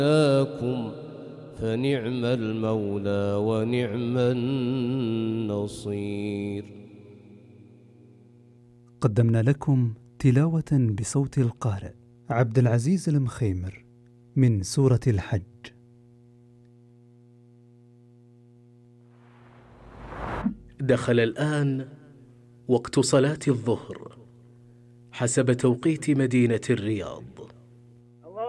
لكم فنعم المولى ونعم النصير. قدمنا لكم تلاوة بصوت القارئ عبد العزيز المخيمر من سورة الحج. دخل الآن وقت صلاة الظهر حسب توقيت مدينة الرياض.